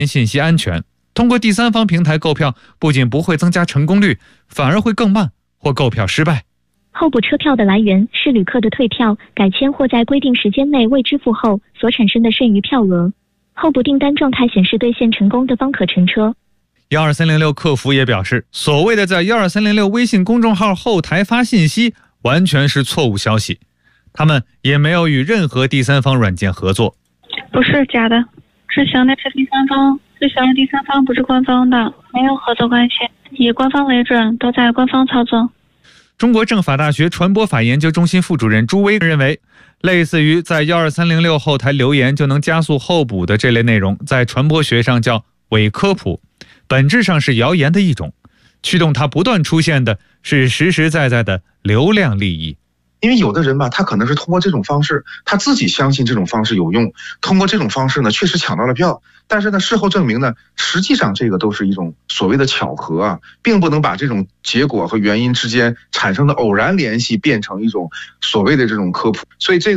信息安全。通过第三方平台购票，不仅不会增加成功率，反而会更慢或购票失败。 候补车票的来源是旅客的退票、改签或在规定时间内未支付后所产生的剩余票额。候补订单状态显示兑现成功的方可乘车。 12306客服也表示，所谓的在12306微信公众号后台发信息完全是错误消息，他们也没有与任何第三方软件合作。 不是假的，之前那是第三方，之前的第三方不是官方的，没有合作关系，以官方为准，都在官方操作。 中国政法大学传播法研究中心副主任朱威认为，类似于在12306后台留言就能加速候补的这类内容，在传播学上叫伪科普，本质上是谣言的一种，驱动它不断出现的是实实在在的流量利益。 因为有的人吧，他可能是通过这种方式，他自己相信这种方式有用，通过这种方式呢，确实抢到了票。但是呢，事后证明呢，实际上这个都是一种所谓的巧合啊，并不能把这种结果和原因之间产生的偶然联系变成一种所谓的这种科普。所以这个